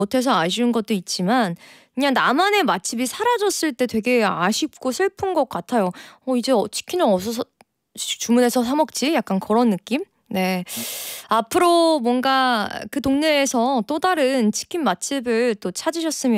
못해서 아쉬운 것도 있지만 그냥 나만의 맛집이 사라졌을 때 되게 아쉽고 슬픈 것 같아요. 이제 치킨을 어디서 주문해서 사 먹지? 약간 그런 느낌? 네. 앞으로 뭔가 그 동네에서 또 다른 치킨 맛집을 또 찾으셨으면